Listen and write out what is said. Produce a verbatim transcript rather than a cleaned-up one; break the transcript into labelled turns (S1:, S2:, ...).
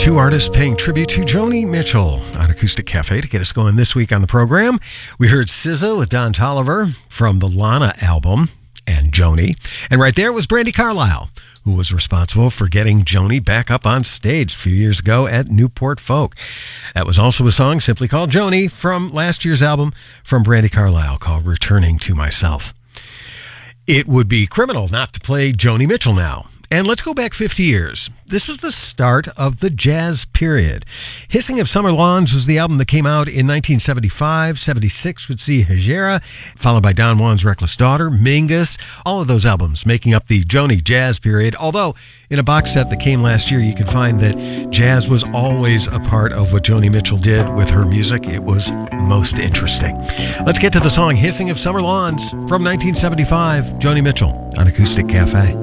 S1: Two artists paying tribute to Joni Mitchell on Acoustic Cafe to get us going this week on the program. We heard S Z A with Don Toliver from the Lana album and Joni. And right there was Brandi Carlile, who was responsible for getting Joni back up on stage a few years ago at Newport Folk. That was also a song simply called Joni from last year's album from Brandi Carlile called Returning to Myself. It would be criminal not to play Joni Mitchell now. And let's go back fifty years. This was the start of the jazz period. Hissing of Summer Lawns was the album that came out in nineteen seventy-five. seventy-six would see Hejira, followed by Don Juan's Reckless Daughter, Mingus, all of those albums making up the Joni jazz period. Although, in a box set that came last year, you can find that jazz was always a part of what Joni Mitchell did with her music. It was most interesting. Let's get to the song Hissing of Summer Lawns from nineteen seventy-five, Joni Mitchell on Acoustic Cafe.